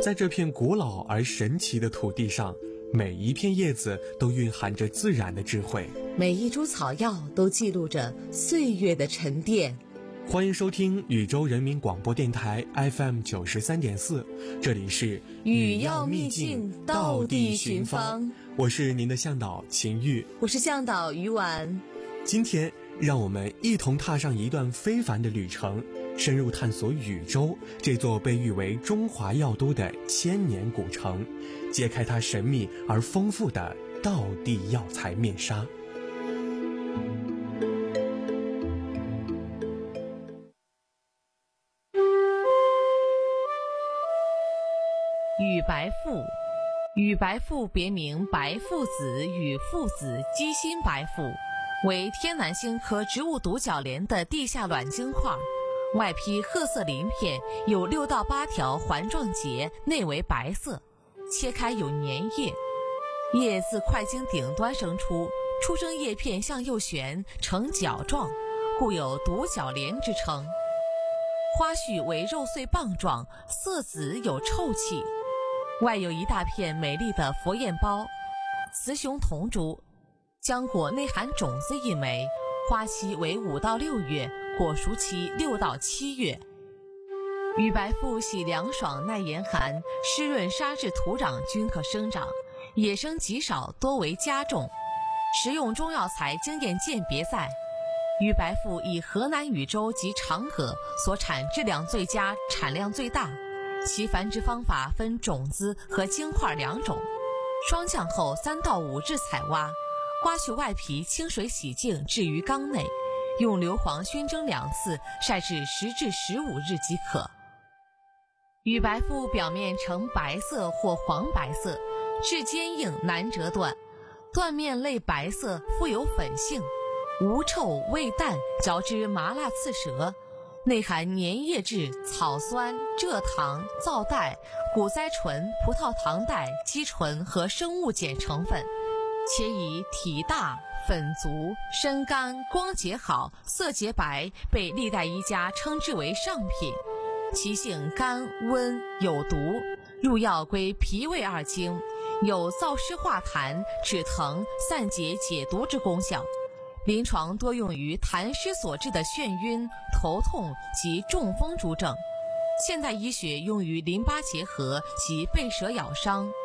在这片古老而神奇的土地上，每一片叶子都蕴含着自然的智慧， 每一株草药都记录着岁月的沉淀。 欢迎收听禹州人民广播电台 FM 93.4，这里是语要秘境，道地寻芳。 我是您的向导秦玉， 我是向导于婉。 今天让我们一同踏上一段非凡的旅程，深入探索禹州这座被誉为中华药都的千年古城，揭开它神秘而丰富的道地药材面纱。 禹白父，禹白父别名白父子、禹父子、鸡心白父，为天南星科植物独角莲的地下卵晶块，外披褐色鳞片，有6到8条环状节，内为白色，切开有粘液，叶自块茎顶端生出，出生叶片向右旋，呈角状，故有独角莲之称。花序为肉穗棒状，色紫有臭气，外有一大片美丽的佛焰苞，雌雄同株，浆果内含种子1枚，花期为5到6月，果熟期6到7月。禹白父喜凉爽耐严寒，湿润沙质土壤均可生长，野生极少，多为家种。食用中药材经验鉴别在禹白父以河南禹州及长葛所产质量最佳，产量最大。其繁殖方法分种子和晶块2种，霜降后3到5日采挖，刮去外皮，清水洗净，置于缸内，用硫磺熏蒸2次，晒至10至15日即可。禹白父表面呈白色或黄白色，质坚硬，难折断，断面类白色，富有粉性，无臭味淡，嚼之麻辣刺舌，内含粘液质、草酸、蔗糖、皂带、谷甾醇、葡萄糖带、肌醇和生物碱成分，且以体大、粉足、身干、光洁好、色洁白，被历代医家称之为上品。其性甘温有毒，入药归脾胃2经，有燥湿化痰、止疼、散结解毒之功效。临床多用于痰湿所致的眩晕、头痛及中风诸症，现代医学用于淋巴结核及被蛇咬伤、